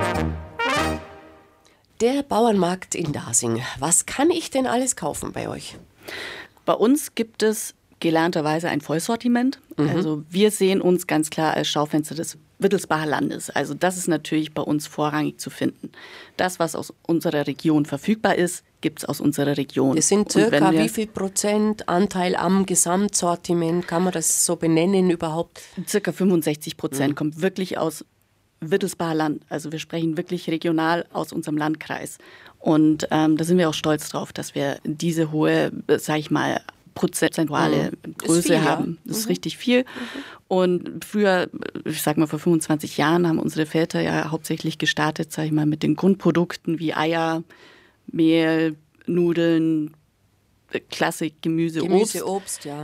Der Bauernmarkt in Dasing. Was kann ich denn alles kaufen bei euch? Bei uns gibt es gelernterweise ein Vollsortiment. Also wir sehen uns ganz klar als Schaufenster des Wittelsbacher Landes. Also das ist natürlich bei uns vorrangig zu finden. Das, was aus unserer Region verfügbar ist, gibt es aus unserer Region. Das sind circa wie viel Prozent Anteil am Gesamtsortiment? Kann man das so benennen überhaupt? Circa 65% kommt wirklich aus Wittelsbacher Land. Also wir sprechen wirklich regional aus unserem Landkreis. Und da sind wir auch stolz drauf, dass wir diese hohe, sag ich mal, prozentuale Größe viel, haben. Das ist richtig viel. Und früher, ich sag mal vor 25 Jahren, haben unsere Väter ja hauptsächlich gestartet, sag ich mal, mit den Grundprodukten wie Eier, Mehl, Nudeln, Klassik, Gemüse, Obst, ja.